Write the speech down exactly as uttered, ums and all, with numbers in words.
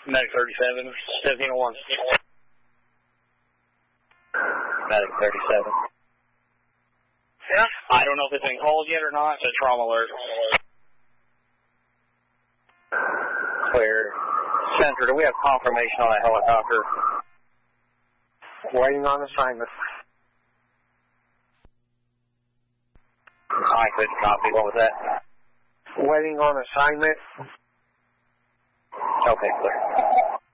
Medic thirty-seven, seventeen oh one. Medic thirty-seven. Yeah? I don't know if it's been called yet or not. It's a trauma alert. Clear. Senator, do we have confirmation on that helicopter? Waiting on assignment. I couldn't copy. What was that? Waiting on assignment. Okay, clear.